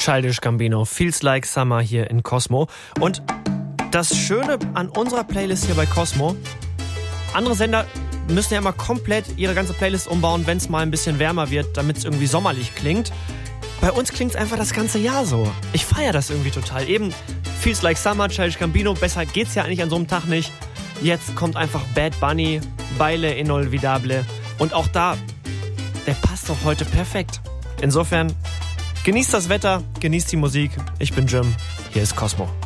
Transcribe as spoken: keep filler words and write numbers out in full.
Childish Gambino, Feels Like Summer hier in Cosmo. Und das Schöne an unserer Playlist hier bei Cosmo, andere Sender müssen ja immer komplett ihre ganze Playlist umbauen, wenn es mal ein bisschen wärmer wird, damit es irgendwie sommerlich klingt. Bei uns klingt es einfach das ganze Jahr so. Ich feiere das irgendwie total. Eben Feels Like Summer, Childish Gambino, besser geht's ja eigentlich an so einem Tag nicht. Jetzt kommt einfach Bad Bunny, Baile Inolvidable. Und auch da, der passt doch heute perfekt. Insofern, genießt das Wetter, genießt die Musik. Ich bin Jim, hier ist Cosmo.